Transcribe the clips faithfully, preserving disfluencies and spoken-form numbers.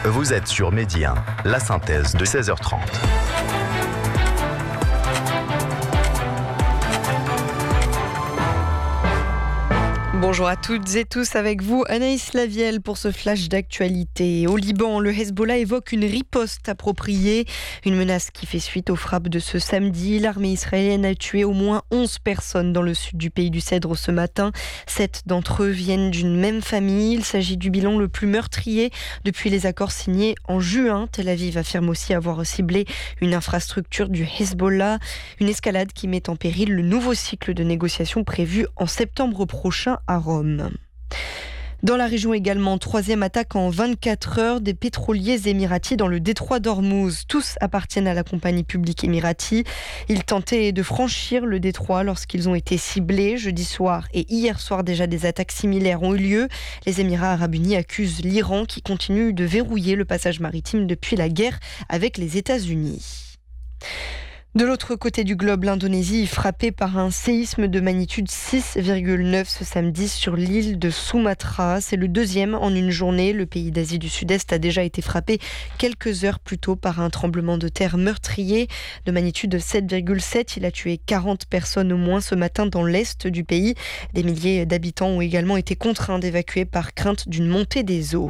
Vous êtes sur Midi un, la synthèse de seize heures trente. Bonjour à toutes et tous, avec vous Anaïs Lavielle pour ce flash d'actualité. Au Liban, le Hezbollah évoque une riposte appropriée, une menace qui fait suite aux frappes de ce samedi. L'armée israélienne a tué au moins onze personnes dans le sud du pays du Cèdre ce matin. Sept d'entre eux viennent d'une même famille. Il s'agit du bilan le plus meurtrier depuis les accords signés en juin. Tel Aviv affirme aussi avoir ciblé une infrastructure du Hezbollah. Une escalade qui met en péril le nouveau cycle de négociations prévu en septembre prochain à Rome. Dans la région également, troisième attaque en vingt-quatre heures des pétroliers émiratis dans le détroit d'Ormuz. Tous appartiennent à la compagnie publique émirati. Ils tentaient de franchir le détroit lorsqu'ils ont été ciblés. Jeudi soir et hier soir déjà, des attaques similaires ont eu lieu. Les Émirats arabes unis accusent l'Iran qui continue de verrouiller le passage maritime depuis la guerre avec les États-Unis. De l'autre côté du globe, l'Indonésie est frappée par un séisme de magnitude six virgule neuf ce samedi sur l'île de Sumatra. C'est le deuxième en une journée. Le pays d'Asie du Sud-Est a déjà été frappé quelques heures plus tôt par un tremblement de terre meurtrier de magnitude sept virgule sept. Il a tué quarante personnes au moins ce matin dans l'est du pays. Des milliers d'habitants ont également été contraints d'évacuer par crainte d'une montée des eaux.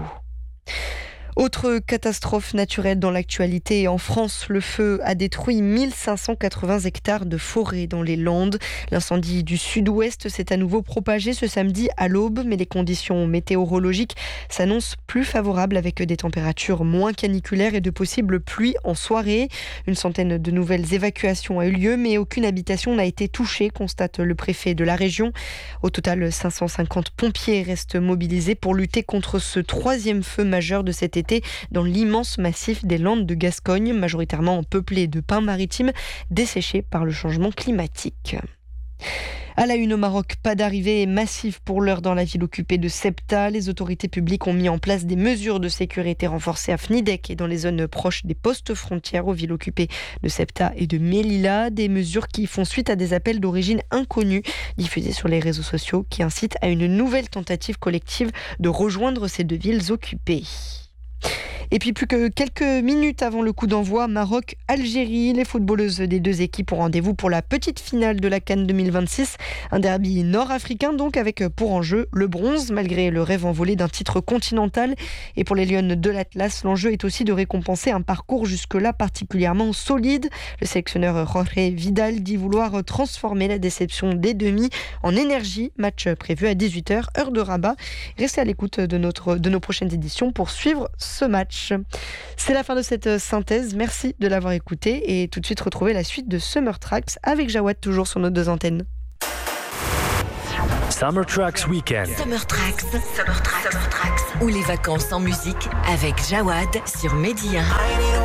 Autre catastrophe naturelle dans l'actualité. En France, le feu a détruit mille cinq cent quatre-vingts hectares de forêt dans les Landes. L'incendie du sud-ouest s'est à nouveau propagé ce samedi à l'aube, mais les conditions météorologiques s'annoncent plus favorables avec des températures moins caniculaires et de possibles pluies en soirée. Une centaine de nouvelles évacuations a eu lieu, mais aucune habitation n'a été touchée, constate le préfet de la région. Au total, cinq cent cinquante pompiers restent mobilisés pour lutter contre ce troisième feu majeur de cet été dans l'immense massif des Landes de Gascogne, majoritairement peuplé de pins maritimes desséchés par le changement climatique. À la une au Maroc, pas d'arrivée massive pour l'heure dans la ville occupée de Ceuta. Les autorités publiques ont mis en place des mesures de sécurité renforcées à Fnidek et dans les zones proches des postes frontières aux villes occupées de Ceuta et de Melilla. Des mesures qui font suite à des appels d'origine inconnue diffusés sur les réseaux sociaux qui incitent à une nouvelle tentative collective de rejoindre ces deux villes occupées. Et puis plus que quelques minutes avant le coup d'envoi, Maroc-Algérie, les footballeuses des deux équipes ont rendez-vous pour la petite finale de la CAN deux mille vingt-six. Un derby nord-africain donc avec pour enjeu le bronze, malgré le rêve envolé d'un titre continental. Et pour les Lionnes de l'Atlas, l'enjeu est aussi de récompenser un parcours jusque-là particulièrement solide. Le sélectionneur Jorge Vidal dit vouloir transformer la déception des demi en énergie. Match prévu à dix-huit heures, heure de Rabat. Restez à l'écoute de, notre, de nos prochaines éditions pour suivre ce match. C'est la fin de cette synthèse. Merci de l'avoir écouté et tout de suite retrouver la suite de Summer Tracks avec Jawad toujours sur nos deux antennes. Summer Tracks Weekend. Summer Tracks. Summer Tracks. Summer Tracks. Ou les vacances en musique avec Jawad sur Midi un.